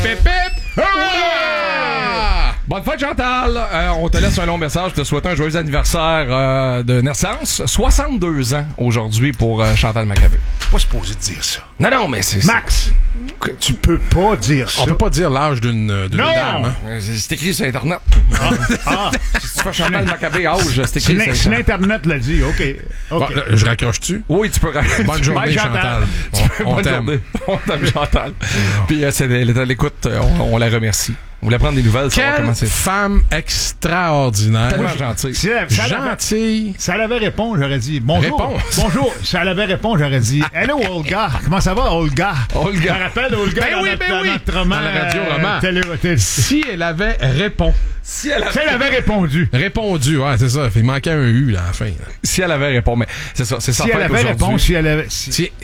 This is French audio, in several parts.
Pip, pip! Ah! Bonne fête, Chantal! On te laisse un long message. Te souhaite un joyeux anniversaire de naissance. 62 ans aujourd'hui pour Chantal Maccabé. Pas supposé dire ça. Non, mais c'est... Max, tu peux pas dire ça. On peut pas dire l'âge d'une dame. Hein? C'est écrit sur Internet. Si tu fais Chantal Maccabé âge, c'est écrit sur Si Internet. l'Internet l'a dit, OK. Bon, là, je raccroche-tu? Oui, tu peux raconter. Bonne journée, Chantal. On Bonne t'aime. journée. On t'aime, Chantal. Puis elle est à l'écoute. On la remercie. On voulait prendre des nouvelles, savoir Quelle comment c'est. femme extraordinaire. Tellement gentille. Si elle Gentille. Si elle avait répondu, j'aurais dit bonjour. Réponse. Bonjour. Si elle avait répondu, j'aurais dit hello, Olga. Comment ça va, Olga? Olga. Je me rappelle Olga Ben dans oui, notre, ben oui. notre roman. Dans la radio roman. télé. Si elle avait répondu. Si elle Si elle avait répondu. Répondu, ouais, c'est ça. Il manquait un U là, à la fin. Là. Si elle avait répondu, mais c'est ça, c'est ça. Si elle avait répondu, si elle avait...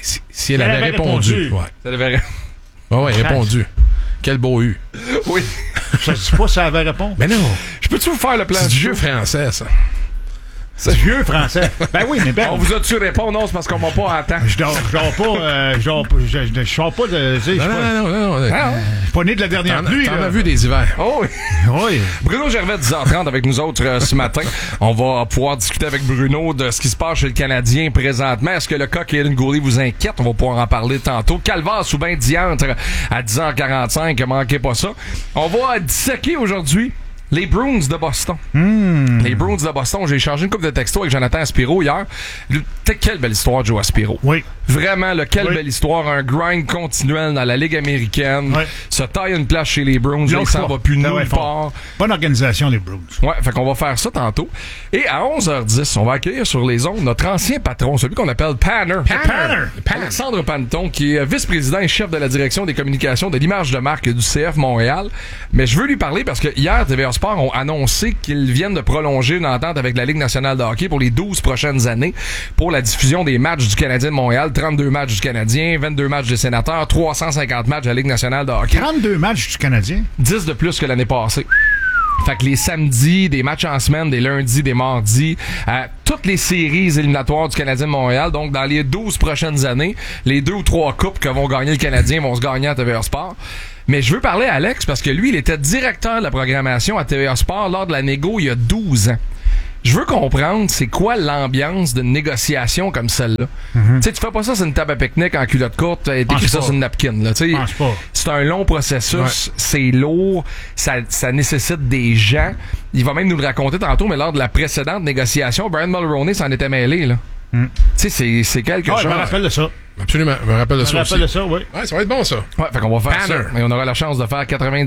Si elle avait répondu. Ouais. Si elle avait Ouais, répondu. Quel beau U. Oui. Je sais pas si elle avait répondu. Mais non. Je peux-tu vous faire le plan C'est du du jeu jeu? français, ça. C'est vieux français. Ben oui, mais ben... On vous a-tu répondu? Non, c'est parce qu'on m'a pas à temps. Je dors pas, je sors pas de... Tu sais, je suis pas- Non. je suis pas né de la dernière pluie. T'en là. as vu des hivers. Oh oui. Oui. Bruno Gervais, 10h30 avec nous autres ce matin. On va pouvoir discuter avec Bruno de ce qui se passe chez le Canadien présentement. Est-ce que le cas Kaelin Goulet vous inquiète? On va pouvoir en parler tantôt. Calvaire sous bain diantre à 10h45. Manquez pas ça. On va disséquer aujourd'hui les Bruins de Boston. Les Bruins de Boston, j'ai échangé une couple de textos avec Jonathan Aspiro hier. Quelle belle histoire de Joe Aspiro. Oui. Vraiment, quelle Oui. belle histoire. Un grind continuel dans la Ligue américaine. Oui. Se taille une place chez les Bruins. Là, il s'en va plus nulle part. Bonne organisation, les Bruins. Ouais, fait qu'on va faire ça tantôt. Et à 11h10, on va accueillir sur les ondes notre ancien patron, celui qu'on appelle Panner. Alexandre Panton, qui est vice-président et chef de la direction des communications de l'image de marque du CF Montréal. Mais je veux lui parler parce que hier, TVA Sport ont annoncé qu'ils viennent de prolonger une entente avec la Ligue nationale de hockey pour les 12 prochaines années pour la diffusion des matchs du Canadien de Montréal. 32 matchs du Canadien, 22 matchs des Sénateurs, 350 matchs de la Ligue nationale de hockey. 32 matchs du Canadien. 10 de plus que l'année passée. Fait que les samedis, des matchs en semaine, des lundis, des mardis, toutes les séries éliminatoires du Canadien de Montréal. Donc, dans les 12 prochaines années, les 2 ou 3 coupes que vont gagner le Canadien vont se gagner à TVA Sport. Mais je veux parler à Alex parce que lui, il était directeur de la programmation à TVA Sport lors de la négo il y a 12 ans. Je veux comprendre c'est quoi l'ambiance d'une négociation comme celle-là. Tu sais, tu fais pas ça sur une table à pique-nique en culotte courte et t'écris ça pas. sur une napkin. Là, tu sais. Pense pas. C'est un long processus, c'est lourd, ça nécessite des gens. Il va même nous le raconter tantôt, mais lors de la précédente négociation, Brian Mulroney s'en était mêlé. Là. Tu sais, c'est quelque Ah, je chose. me rappelle de ça. Absolument. Je me rappelle de Je ça me aussi. rappelle de ça, oui. Ouais, ça va être bon, ça. Ouais, fait qu'on va faire Banner. ça. Et on aura la chance de faire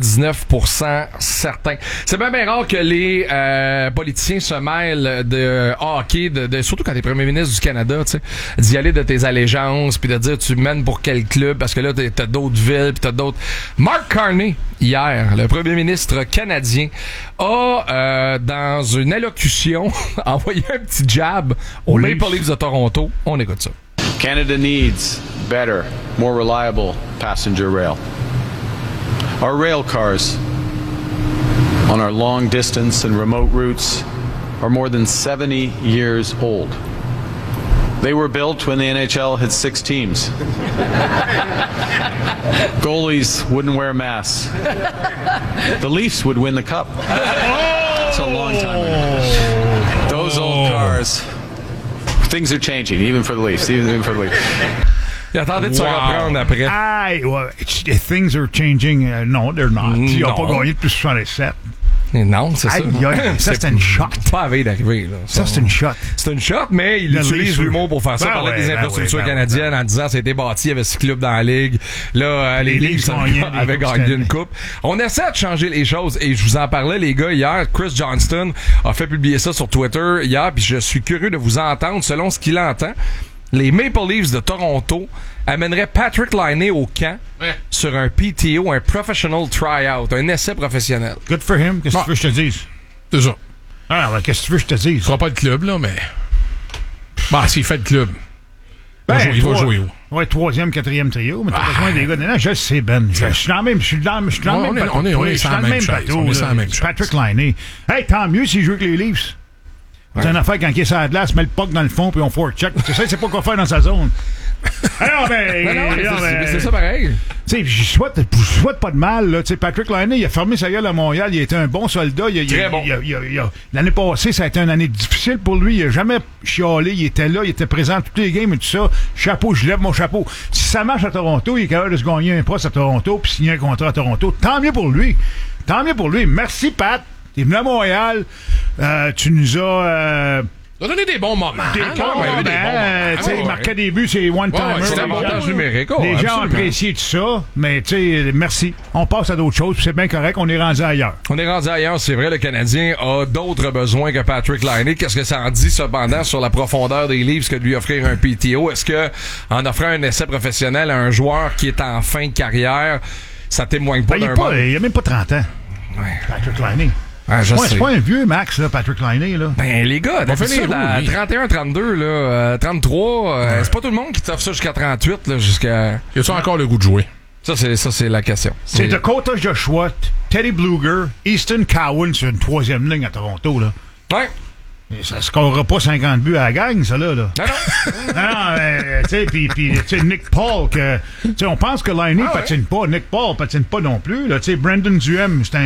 99% certain. C'est bien rare que les politiciens se mêlent de hockey, surtout quand t'es premier ministre du Canada, tu sais, d'y aller de tes allégeances, puis de dire tu mènes pour quel club, parce que là, t'as d'autres villes, puis t'as d'autres... Mark Carney, hier, le premier ministre canadien, a, dans une allocution, envoyé un petit jab aux Maple Leafs de Toronto. On écoute ça. Canada needs better, more reliable passenger rail. Our rail cars on our long distance and remote routes are more than 70 years old. They were built when the NHL had 6 teams. Goalies wouldn't wear masks. The Leafs would win the cup. It's a long time ago. Those old cars. Things are changing, even for the Leafs. Even for the Leafs. Il attendait de se reprendre après. Aïe, ouais, things are changing. No, they're not. Ils n'ont pas gagné depuis 67. Non, c'est ça. Aïe, aïe, ça, c'est une shot. Pas à veille d'arriver. Là. Ça, c'est une shot. C'est une shot, mais il Le utilise Leafs, l'humour pour faire ça. ben Il parlait ouais, des ben infrastructures ouais, ben canadiennes en disant que ça a été bâti, il y avait 6 clubs dans la ligue. Là, les Leafs avaient gagné une coupe. On essaie de changer les choses et je vous en parlais, les gars, hier. Chris Johnston a fait publier ça sur Twitter hier, puis je suis curieux de vous entendre selon ce qu'il entend. Les Maple Leafs de Toronto amèneraient Patrick Laine au camp sur un PTO, un Professional Tryout, un essai professionnel. Good for him. Qu'est-ce que tu veux que je te dise? C'est ça. Ah, ben, qu'est-ce que tu veux que je te dise? Il fera pas de club, là, mais... Bah, s'il fait de club. Il va jouer où? Ouais, 3e, 4e trio, mais t'as besoin des gars. Non, je sais, Ben. Je suis dans le même, je suis dans le même bateau. on est Je suis sur dans la le même même chaise. bateau. On est sur la là. même chaise. Patrick Laine. Hey, tant mieux s'il joue avec les Leafs. C'est une affaire quand il est sur la glace, met le puck dans le fond puis on forecheck. Tu sais, c'est pas quoi faire dans sa zone. Non, mais c'est ça pareil. Tu sais, je souhaite pas de mal, là. Tu sais, Patrick Laine, il a fermé sa gueule à Montréal, il a été un bon soldat. Très bon. L'année passée, ça a été une année difficile pour lui. Il a jamais chialé, il était là, il était présent à toutes les games et tout ça. Chapeau, je lève mon chapeau. Si ça marche à Toronto, il est capable de se gagner un poste à Toronto puis signer un contrat à Toronto. Tant mieux pour lui. Tant mieux pour lui. Merci, Pat. T'es venu à Montréal. Tu nous as... On a donné des bons moments. Il marquait des buts, c'est one-timer. C'est l'avantage numérique. Les gens ont apprécié tout ça, mais tu sais, merci. On passe à d'autres choses, c'est bien correct, on est rendu ailleurs. On est rendu ailleurs, c'est vrai, le Canadien a d'autres besoins que Patrick Laine. Qu'est-ce que ça en dit, cependant, sur la profondeur des livres que de lui offrir un PTO? Est-ce que, en offrant un essai professionnel à un joueur qui est en fin de carrière, ça témoigne pas d'un monde? Il a même pas 30 ans. Ouais. Patrick Laine. Ah, c'est pas un vieux Max, là, Patrick Laine, là. Ben, les gars, d'habitude, à 31, 32, là, 33, c'est pas tout le monde qui t'offre ça jusqu'à 38, là, jusqu'à... Y a-tu encore le goût de jouer? Ça, c'est la question. C'est Dakota Joshua, Teddy Bluger, Easton Cowan sur une troisième ligne à Toronto, là. Ouais. Mais ça scorera pas 50 buts à la gang, ça, là. Non. Non, tu sais, puis Nick Paul, tu sais, on pense que Laine patine pas. Nick Paul patine pas non plus, là. Tu sais, Brandon Duhem, c'est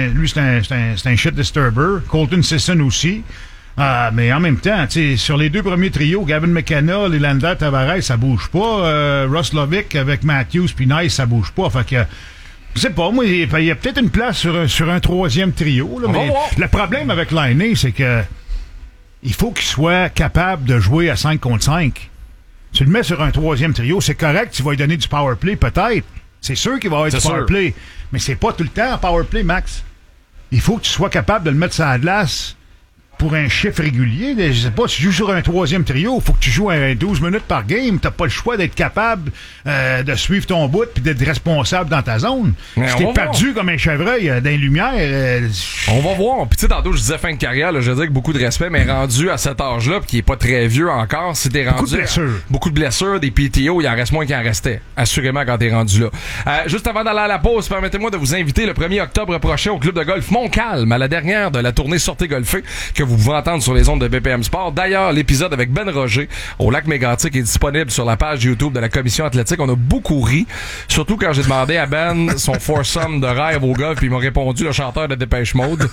un shit disturber. Colton Sisson aussi. Mais en même temps, tu sais, sur les deux premiers trios, Gavin McKenna, Nylander, Tavares, ça bouge pas. Russ Lovick avec Matthews puis Nice, ça bouge pas. Fait que... Je sais pas, moi, il y a peut-être une place sur un troisième trio, là. Mais le problème avec Laine, c'est que il faut qu'il soit capable de jouer à 5 contre 5. Tu le mets sur un troisième trio, c'est correct, tu vas lui donner du power play, peut-être. C'est sûr qu'il va avoir du power play. Mais c'est pas tout le temps un power play, Max. Il faut que tu sois capable de le mettre sur la glace pour un chiffre régulier. Je sais pas, si tu joues sur un troisième trio, il faut que tu joues 12 minutes par game. T'as pas le choix d'être capable de suivre ton bout puis d'être responsable dans ta zone. Mais si t'es perdu comme un chevreuil dans les lumières... On va voir. Puis tu sais, tantôt, je disais fin de carrière, là, je veux dire que beaucoup de respect, mais rendu à cet âge-là, puis qui est pas très vieux encore, si t'es rendu... Beaucoup de blessures, des PTO, il en reste moins qu'il en restait. Assurément, quand t'es rendu là. Juste avant d'aller à la pause, permettez-moi de vous inviter le 1er octobre prochain au club de golf Montcalm, à la dernière de la tournée Sortez golfer, que vous pouvez entendre sur les ondes de BPM Sport. D'ailleurs, l'épisode avec Ben Roger au lac Mégantic est disponible sur la page YouTube de la Commission athlétique. On a beaucoup ri, surtout quand j'ai demandé à Ben son foursome de rêve au golf, puis il m'a répondu le chanteur de Dépêche Mode.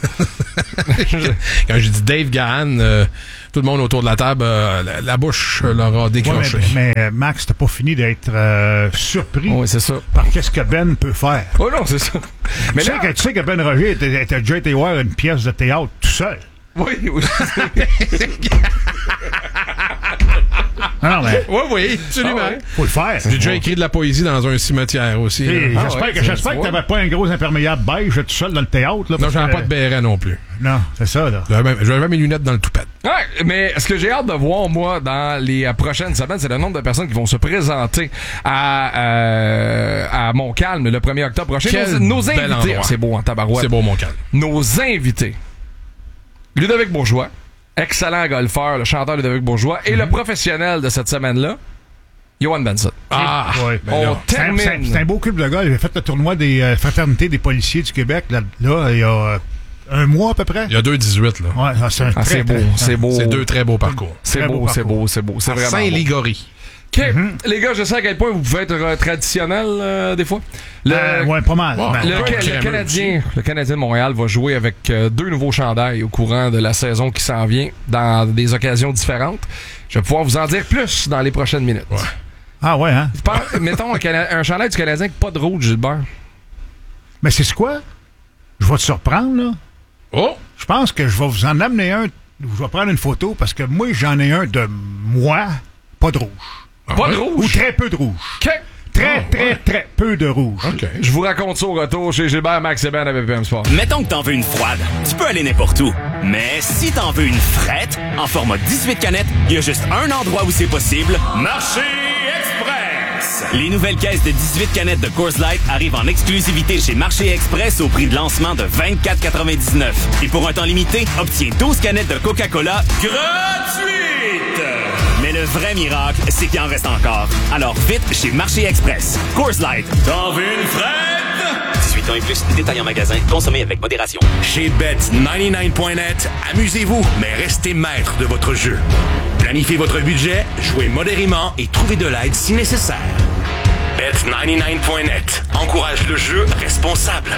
Quand j'ai dit Dave Gahan, tout le monde autour de la table, la bouche leur a déclenché. Ouais, mais Max, t'as pas fini d'être surpris c'est ça. par qu'est-ce que Ben peut faire. Oh non, c'est ça. Mais tu sais que Ben Roger était déjà été voir une pièce de théâtre tout seul. Oui. Non, mais... Oui, absolument. Faut le faire. J'ai déjà écrit de la poésie dans un cimetière aussi. J'espère que t'avais pas un gros imperméable beige tout seul dans le théâtre. Là, non, j'avais pas de béret non plus. Non, c'est ça, là. J'avais mes lunettes dans le toupette. Ouais, mais ce que j'ai hâte de voir, moi, dans les prochaines semaines, c'est le nombre de personnes qui vont se présenter à Montcalm le 1er octobre prochain. Nos invités. C'est beau, en tabarouette. C'est beau, Montcalm. Nos invités. Ludovic Bourgeois, excellent golfeur, le chanteur Ludovic Bourgeois, et le professionnel de cette semaine-là, Johan Benson. Ouais, on termine. C'est un beau club de gars. Il a fait le tournoi des fraternités des policiers du Québec, là, il y a un mois à peu près. Il y a 2-18, là. Ouais, c'est beau. C'est deux très beaux parcours. C'est beau. C'est vraiment Saint-Ligory. OK. Les gars, je sais à quel point vous pouvez être traditionnel des fois. Ouais, pas mal. Le Canadien de Montréal va jouer avec deux nouveaux chandails au courant de la saison qui s'en vient dans des occasions différentes. Je vais pouvoir vous en dire plus dans les prochaines minutes. Ouais. Ah ouais, hein? Mettons un chandail du Canadien avec pas de rouge, Gilbert. Mais c'est quoi? Je vais te surprendre, là. Oh! Je pense que je vais vous en amener un. Je vais prendre une photo parce que moi, j'en ai un de moi, pas de rouge. Pas de rouge? Ou très peu de rouge. OK. Très peu de rouge. OK. Je vous raconte ça au retour chez Gilbert, Max et Ben à BPM Sport. Mettons que t'en veux une froide. Tu peux aller n'importe où. Mais si t'en veux une frette, en format 18 canettes, il y a juste un endroit où c'est possible. Marché Express! Les nouvelles caisses de 18 canettes de Coors Light arrivent en exclusivité chez Marché Express au prix de lancement de 24,99. Et pour un temps limité, obtiens 12 canettes de Coca-Cola gratuites! Mais le vrai miracle, c'est qu'il en reste encore. Alors vite chez Marché Express. Coors Light. T'en veux une frette? 18 ans et plus, détail en magasin. Consommez avec modération. Chez Bet99.net, amusez-vous, mais restez maître de votre jeu. Plein Planifiez votre budget, jouez modérément et trouvez de l'aide si nécessaire. Bet99.net encourage le jeu responsable.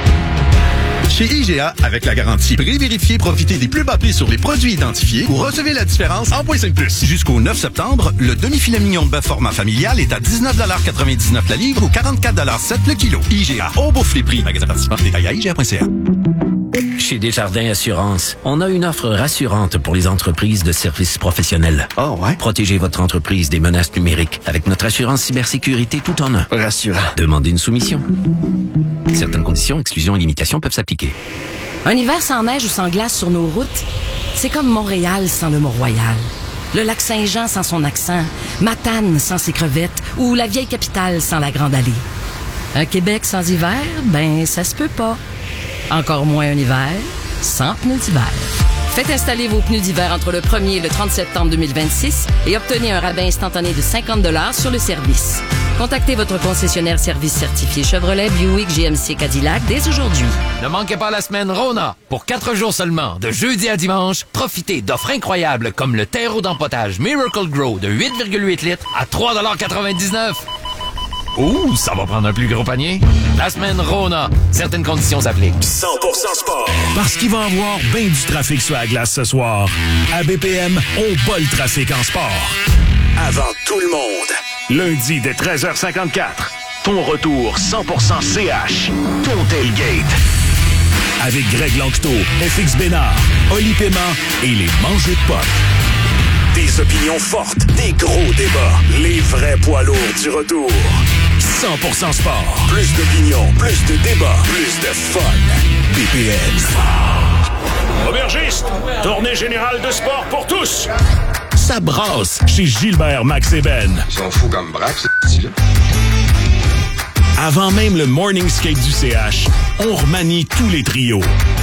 Chez IGA, avec la garantie pré-vérifiée, profitez des plus bas prix sur les produits identifiés ou recevez la différence en .5+. Jusqu'au 9 septembre, le demi-filet mignon de bœuf format familial est à 19,99$ la livre ou 44,7$ le kilo. IGA, on bouffe les prix. Magasin participant, détail à IGA.ca. Chez Desjardins Assurance, on a une offre rassurante pour les entreprises de services professionnels. Oh ouais? Protégez votre entreprise des menaces numériques avec notre assurance cybersécurité tout en un. Rassurant. Demandez une soumission. Certaines conditions, exclusions et limitations peuvent s'appliquer. Un hiver sans neige ou sans glace sur nos routes, c'est comme Montréal sans le Mont-Royal. Le lac Saint-Jean sans son accent, Matane sans ses crevettes ou la vieille capitale sans la Grande Allée. Un Québec sans hiver, ben ça se peut pas. Encore moins un hiver sans pneus d'hiver. Faites installer vos pneus d'hiver entre le 1er et le 30 septembre 2026 et obtenez un rabais instantané de 50$ sur le service. Contactez votre concessionnaire service certifié Chevrolet, Buick, GMC, Cadillac dès aujourd'hui. Ne manquez pas la semaine Rona. Pour 4 jours seulement, de jeudi à dimanche, profitez d'offres incroyables comme le terreau d'empotage Miracle Grow de 8,8 litres à 3,99$. Ouh, ça va prendre un plus gros panier. La semaine Rona. Certaines conditions s'appliquent. 100% sport. Parce qu'il va y avoir bien du trafic sur la glace ce soir. À BPM, on bat le trafic en sport. Avant tout le monde. Lundi dès 13h54. Ton retour 100% CH. Ton tailgate. Avec Greg Langto, FX Bénard, Oli Paiement et les mangeux de potes. Des opinions fortes, des gros débats. Les vrais poids lourds du retour. 100% sport. Plus d'opinions, plus de débats, plus de fun. BPM. Aubergiste, tournée générale de sport pour tous. Ça brasse chez Gilbert Max et Ben. Ils sont fous comme braque, là. Avant même le morning skate du CH, on remanie tous les trios.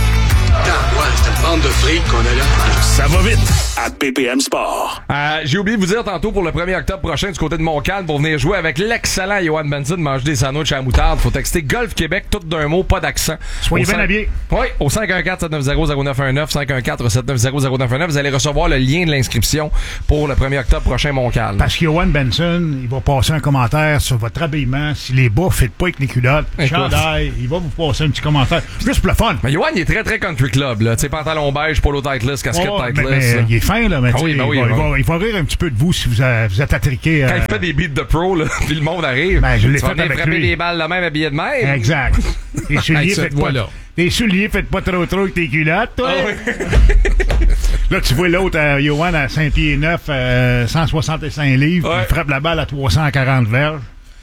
C'est une bande de fric qu'on a là. Ça va vite à BPM Sport. J'ai oublié de vous dire tantôt pour le 1er octobre prochain du côté de Montcalm pour venir jouer avec l'excellent Johan Benson, manger des sandwichs à la moutarde. Faut texter Golf Québec, tout d'un mot, pas d'accent. Soyez bien habillés. Oui, au 514-790-0919, 514-790-0919. Vous allez recevoir le lien de l'inscription pour le 1er octobre prochain Montcalm. Parce que Johan Benson, il va passer un commentaire sur votre habillement. Si les bas ne fit pas avec les culottes, chandail, il va vous passer un petit commentaire. Juste pour le fun. Mais Johan, il est très, très country club, là. Tu sais, pantalon beige, polo tightless, casquette tightless. Mais il est fin, là. Mais oui, il va rire un petit peu de vous si vous êtes attriqué. Quand il fait des beats de pro, là, puis le monde arrive. Ben, je l'ai fait avec avec lui. des balles de même, habillé de même. Exact. Les souliers, faites pas trop avec tes culottes, toi. Ah oui. Là, tu vois l'autre, Johan, à 5 pieds 9, 165 livres, il frappe la balle à 340 verges.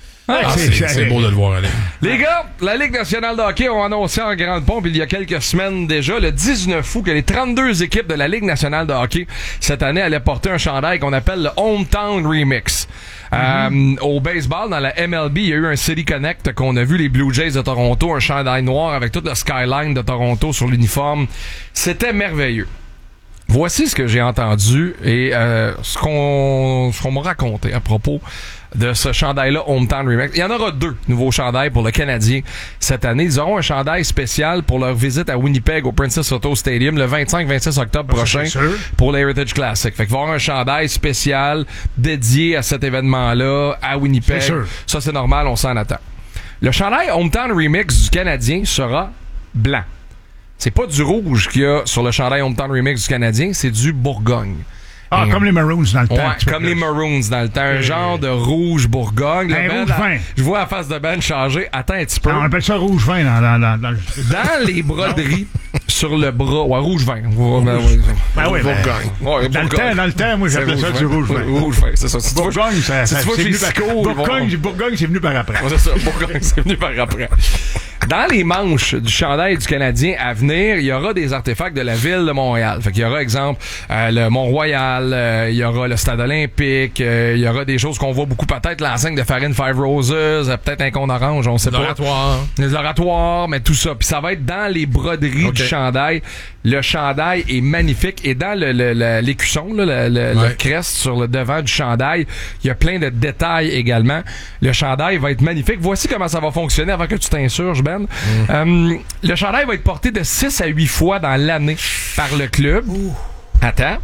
C'est beau de le voir aller. Les gars, la Ligue nationale de hockey ont annoncé en grande pompe il y a quelques semaines déjà, le 19 août, que les 32 équipes de la Ligue nationale de hockey cette année allaient porter un chandail qu'on appelle le Hometown Remix. Au baseball, dans la MLB, il y a eu un City Connect qu'on a vu, les Blue Jays de Toronto, un chandail noir avec toute le skyline de Toronto sur l'uniforme. C'était merveilleux. Voici ce que j'ai entendu et ce qu'on m'a raconté à propos de ce chandail-là Hometown Remix. Il y en aura 2 nouveaux chandails pour le Canadien cette année. Ils auront un chandail spécial pour leur visite à Winnipeg au Princess Auto Stadium le 25-26 octobre prochain pour l'Heritage Classic. Fait qu'il va y avoir un chandail spécial dédié à cet événement-là à Winnipeg. Ça, c'est normal, on s'en attend. Le chandail Hometown Remix du Canadien sera blanc. C'est pas du rouge qu'il y a sur le chandail Hometown Remix du Canadien, c'est du Bourgogne. Ah, comme les Maroons dans le temps. Ouais, comme les Maroons dans le temps. Un genre de rouge Bourgogne. Un rouge vin. Je vois la face de Ben changer. Attends un petit peu. On appelle ça rouge vin dans les broderies sur le bras. Ouais, rouge vin. Ben oui, Bourgogne. Ouais, dans le temps, moi, j'appelais ça du rouge vin. Rouge vin, c'est ça. Bourgogne, Bourgogne, c'est venu par après. C'est ça, Bourgogne, c'est venu par après. Dans les manches du chandail du Canadien à venir, il y aura des artefacts de la ville de Montréal. Fait qu'il y aura, exemple, le Mont-Royal, il y aura le Stade olympique, il y aura des choses qu'on voit beaucoup, peut-être l'enseigne de Farine Five Roses, peut-être un cône orange, on sait pas. Les oratoires, mais tout ça. Puis ça va être dans les broderies du chandail. Le chandail est magnifique. Et dans l'écusson, le crest sur le devant du chandail, il y a plein de détails également. Le chandail va être magnifique. Voici comment ça va fonctionner avant que tu t'insurges, Ben. Le chandail va être porté de 6 à 8 fois dans l'année par le club. Attends.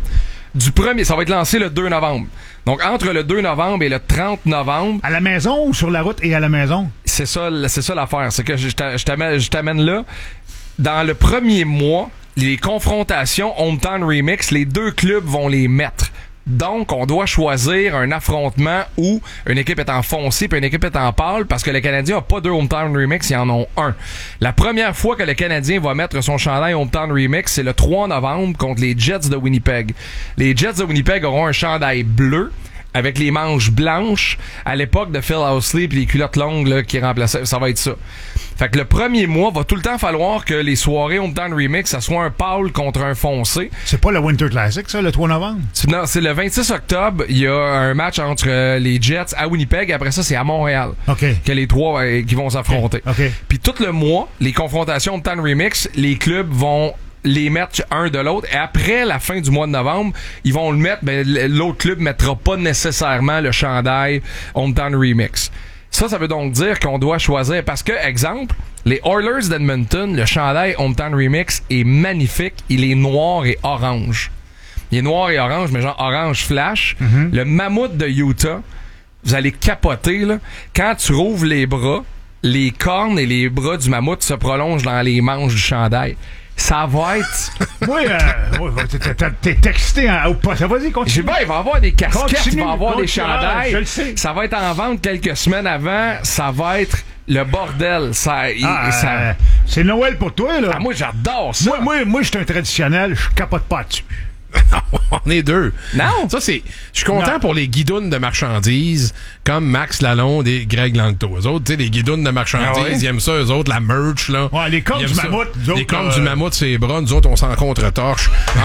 ça va être lancé le 2 novembre. Donc, entre le 2 novembre et le 30 novembre... À la maison ou sur la route et à la maison? C'est ça l'affaire. C'est que je t'amène là. Dans le premier mois, les confrontations Hometown Remix, les deux clubs vont les mettre. Donc, on doit choisir un affrontement où une équipe est en foncé et une équipe est en pâle parce que le Canadien n'a pas deux Hometown Remix, ils en ont un. La première fois que le Canadien va mettre son chandail Hometown Remix, c'est le 3 novembre contre les Jets de Winnipeg. Les Jets de Winnipeg auront un chandail bleu avec les manches blanches à l'époque de Phil Housley puis les culottes longues là, qui remplaçaient. Ça va être ça. Fait que le premier mois, va tout le temps falloir que les soirées Hometown Remix, ça soit un pâle contre un foncé. C'est pas le Winter Classic, ça, le 3 novembre? Non, c'est le 26 octobre. Il y a un match entre les Jets à Winnipeg. Après ça, c'est à Montréal. Que les trois qui vont s'affronter. Puis tout le mois, les confrontations Hometown Remix, les clubs vont les mettre un de l'autre et après la fin du mois de novembre, ils vont le mettre, ben, l'autre club mettra pas nécessairement le chandail Hometown Remix. Ça veut donc dire qu'on doit choisir parce que, exemple, les Oilers d'Edmonton, le chandail Hometown Remix est magnifique, il est noir et orange. Il est noir et orange, mais genre orange flash. Le Mammouth de Utah, vous allez capoter, là. Quand tu rouvres les bras, les cornes et les bras du mammouth se prolongent dans les manches du chandail. Ça va être... Oui, t'es excité au poste. Vas-y, continue. Je sais pas, il va y avoir des casquettes, il va y avoir des Je chandails. le sais. Ça va être en vente quelques semaines avant. Ça va être le bordel. C'est Noël pour toi, là. Moi, j'adore ça. Moi, je suis un traditionnel. Je capote pas dessus. On est deux. Non. Ça, je suis content pour les guidounes de marchandises comme Max Lalonde et Greg Langto. Eux autres, tu sais, les guidounes de marchandises, ils aiment ça, eux autres, la merch, là. Ouais, les cornes du mammouth, les cornes du mammouth, c'est les bras. Nous autres, on s'en contre-torche. En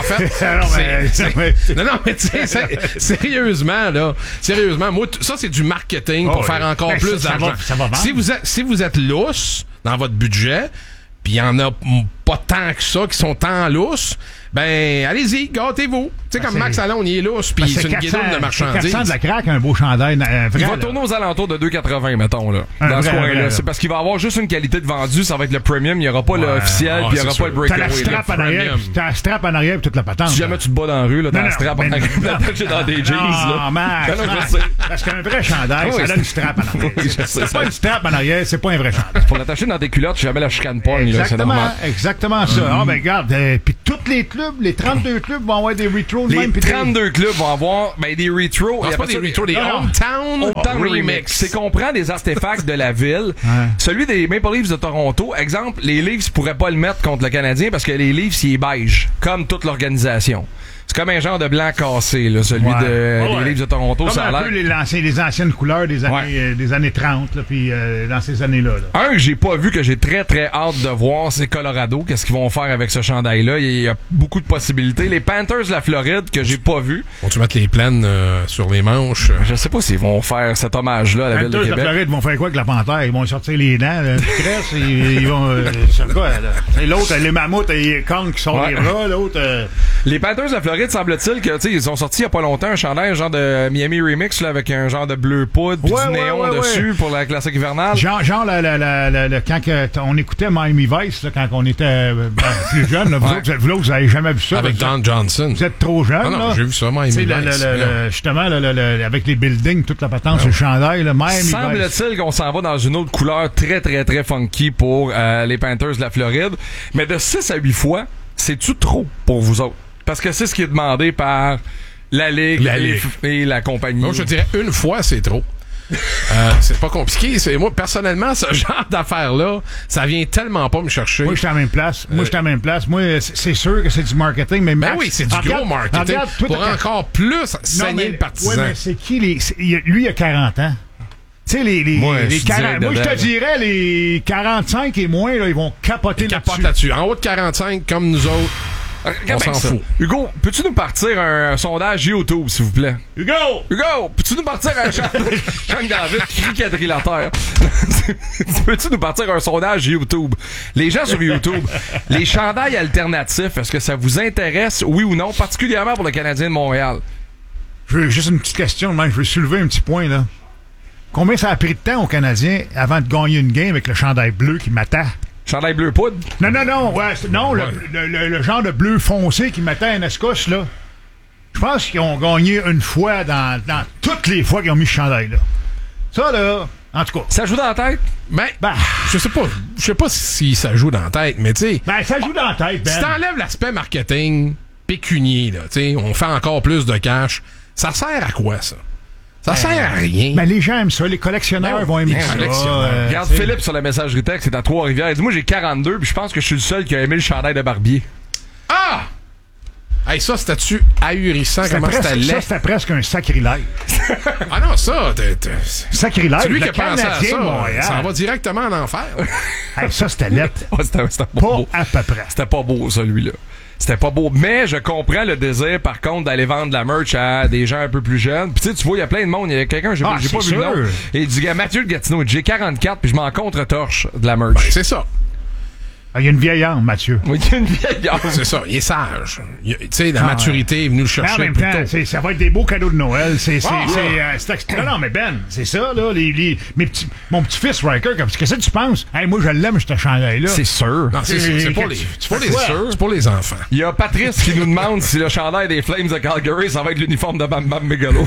fait, non, mais tu sais, sérieusement, là, moi, ça, c'est du marketing pour faire encore plus d'argent. Ça va vendre. Si vous êtes lousse dans votre budget, puis il y en a pas tant que ça qui sont tant lousses, ben, allez-y, gâtez-vous. Tu sais, comme Max Lalonde, il est lousse, puis c'est une guidoune de marchandises. 400 de la craque, un beau chandail. Il va tourner aux alentours de 2,80, mettons, là. Dans ce coin-là. C'est parce qu'il va avoir juste une qualité de vendu, ça va être le premium, il n'y aura pas l'officiel, puis il n'y aura pas le breakaway. T'as la strap en arrière, t'as la strap en arrière, puis toute la patente. Si jamais tu te bats dans la rue, là, t'as la strap en arrière, t'as dans des jeans, là. Non, Max. Parce qu'un vrai chandail, ça a une strap en arrière. C'est pas une strap en arrière, c'est pas un vrai chandail. Pour l'attacher dans tes culottes, si jamais la chicane pogne, là, c'est normal. Exactement ça. Ah, ben, regarde, puis tous les clubs, les 32 clubs vont avoir des retros. Les 32 clubs vont avoir des retros. Non, c'est pas des retros, des Hometown Remix. C'est qu'on prend des artefacts de la ville. Celui des Maple Leafs de Toronto, exemple, les Leafs pourraient pas le mettre contre le Canadien parce que les Leafs, il est beige, comme toute l'organisation. C'est comme un genre de blanc cassé, là, celui des Leafs de Toronto. Comme ça a un l'air. peu les anciennes couleurs des années 30, là, puis dans ces années-là. Un que j'ai pas vu, que j'ai très très hâte de voir, c'est Colorado. Qu'est-ce qu'ils vont faire avec ce chandail-là? Il y a beaucoup de possibilités. Les Panthers de la Floride, que j'ai pas vu. Vont-tu mettre les plaines sur les manches? Je sais pas s'ils vont faire cet hommage-là à la ville de Québec. Les Panthers de la Floride vont faire quoi avec la panthère? Ils vont sortir les dents, là, ils vont... c'est quoi, là? Et l'autre, les mammouths, les cornes qui sortent les bras, l'autre... Les Panthers de la Floride, semble-t-il que, tu sais, ils ont sorti il y a pas longtemps un chandail, un genre de Miami Remix, là, avec un genre de bleu poudre pis du néon dessus pour la classique hivernale. Genre quand on écoutait Miami Vice, là, quand on était plus jeune, là, vous avez jamais vu ça. Avec Don Johnson. Vous êtes trop jeune, non, là. j'ai vu ça, Miami Vice. Justement, avec les buildings, toute la patente sur le chandail, là, Miami Vice. Semble-t-il qu'on s'en va dans une autre couleur très, très, très funky pour les Panthers de la Floride. Mais de 6 à 8 fois, c'est-tu trop pour vous autres? Parce que c'est ce qui est demandé par la Ligue, et la compagnie. Moi, je dirais une fois, c'est trop. C'est pas compliqué. Moi, personnellement, ce genre d'affaires-là, ça vient tellement pas me chercher. Moi, je suis à la même place. Moi, c'est sûr que c'est du marketing, mais ben oui, c'est du gros marketing. Pour encore plus saigner le partisan. Oui, mais c'est qui lui, il a 40 ans. Tu sais, les 40, moi, je te dirais, les 45 et moins, là, ils vont capoter là-dessus. En haut de 45, comme nous autres, on s'en fout. Hugo, peux-tu nous partir un sondage YouTube, s'il vous plaît? Hugo, peux-tu nous partir un Jean David qui quadrille la terre? Peux-tu nous partir un sondage YouTube? Les gens sur YouTube, les chandails alternatifs, est-ce que ça vous intéresse, oui ou non, particulièrement pour le Canadien de Montréal? Juste une petite question, je veux soulever un petit point, là. Combien ça a pris de temps aux Canadiens avant de gagner une game avec le chandail bleu qui m'attend? Chandail bleu poudre? Non. Le genre de bleu foncé qui m'attend à Escosse, là. Je pense qu'ils ont gagné une fois dans toutes les fois qu'ils ont mis ce chandail-là. Ça, là, en tout cas. Ça joue dans la tête? Ben, je sais pas si ça joue dans la tête, mais tu sais. Ben, ça joue dans la tête, Ben. Si t'enlèves l'aspect marketing pécunier, là, tu sais, on fait encore plus de cash, ça sert à quoi, ça? Ça sert à rien. Ben, les gens aiment ça. Les collectionneurs vont aimer ça. Regarde Philippe sur la messagerie texte, c'est à Trois-Rivières. Il dit, moi, j'ai 42, puis je pense que je suis le seul qui a aimé le chandail de Barbier. Ah! Hey, ça, c'était-tu ahurissant? Comment c'était laid? Ça, c'était presque un sacrilège. Ah non, ça, sacrilège. C'est lui qui a pensé à ça. Montréal. Ça en va directement en enfer. Hey, ça, c'était laid. C'était pas beau. À peu près. C'était pas beau, celui-là. C'était pas beau. Mais je comprends le désir, par contre, d'aller vendre de la merch à des gens un peu plus jeunes. Puis tu vois, il y a plein de monde. Il y a quelqu'un, j'ai pas vu le nom. Et il dit, Mathieu de Gatineau, j'ai 44, puis je m'en contre-torche de la merch. Ben, c'est ça. Il y a une vieille âme, Mathieu. Oui, il y a une vieille âme. C'est ça, il est sage. Tu sais, la maturité est venue le chercher. En même temps, ça va être des beaux cadeaux de Noël. Non, mais Ben, c'est ça, là. Mon petit-fils, Riker, qu'est-ce que tu penses? Hey, moi, je l'aime, ce chandail-là. C'est sûr. Non, c'est pour les enfants. Il y a Patrice qui nous demande si le chandail des Flames de Calgary, ça va être l'uniforme de Bam Bam Bigelow.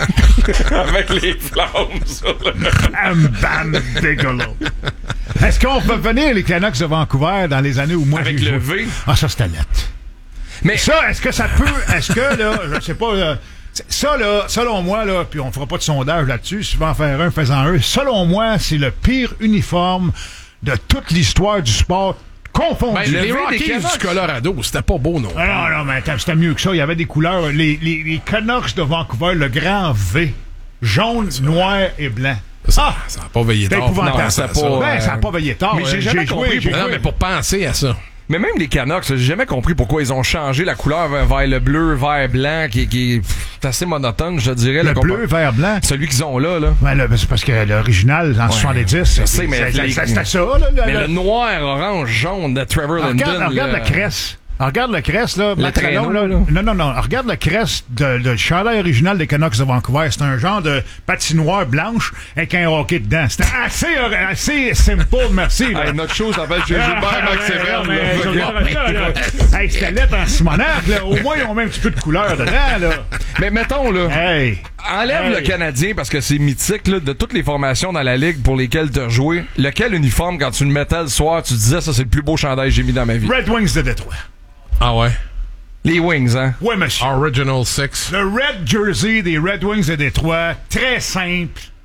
Avec les flammes sur le... Bam Bam Bigelow. Est-ce qu'on peut venir les Canucks de Vancouver dans les années où moi avec j'ai le joué? V? Ah, ça, c'était net. Mais ça, est-ce que ça peut... Est-ce que, là, je sais pas... Là, ça, là, selon moi, là, puis on fera pas de sondage là-dessus, si tu veux en faire un, fais-en un. Selon moi, c'est le pire uniforme de toute l'histoire du sport confondu. Ben, les Rockies du Colorado, c'était pas beau, non? Non, mais c'était mieux que ça. Il y avait des couleurs. Les Canucks de Vancouver, le grand V, jaune, noir et blanc. Ça n'a pas veillé tard. Ça n'a pas veillé tard. Mais j'ai jamais compris. Non, mais pour penser à ça. Mais même les Canucks, j'ai jamais compris pourquoi ils ont changé la couleur vers le bleu, vert, blanc, qui est assez monotone, je dirais. Le bleu, vert, blanc? Celui qu'ils ont là. Ouais, c'est parce que l'original, en 70, c'était ça, là. Mais le noir, orange, jaune de Trevor Linden. Regarde la cresse. Regarde le crest, là. Le traîneau, là. Non. Regarde le crest de chandail original des Canucks de Vancouver. C'est un genre de patinoire blanche avec un hockey dedans. C'était assez simple, merci. Hey, notre show s'appelle chez Gilbert Max-Séverne. Hey, c'était lettre en Simonac, là. Au moins, ils ont même un petit peu de couleur dedans, là. Mais mettons, là. Enlève le Canadien parce que c'est mythique, là, de toutes les formations dans la ligue pour lesquelles tu as joué. Lequel uniforme, quand tu le mettais le soir, tu disais, ça, c'est le plus beau chandail que j'ai mis dans ma vie? Red Wings de Détroit. Ah ouais? Les Wings, hein? Ouais, monsieur. Original Six. Le Red Jersey des Red Wings de Détroit, très simple,